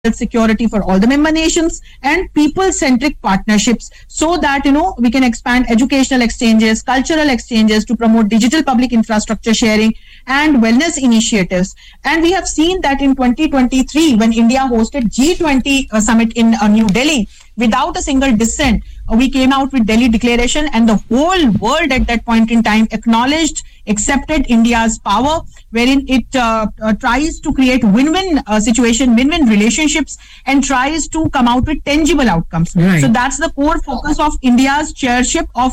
security for all the member nations, and people-centric partnerships, so that we can expand educational exchanges, cultural exchanges to promote digital public infrastructure sharing and wellness initiatives. And we have seen that in 2023, when India hosted G20 summit in New Delhi, without a single dissent, we came out with Delhi Declaration, and the whole world at that point in time accepted India's power, wherein it tries to create win-win situation, win-win relationships, and tries to come out with tangible outcomes. Right. So that's the core focus of India's chairship of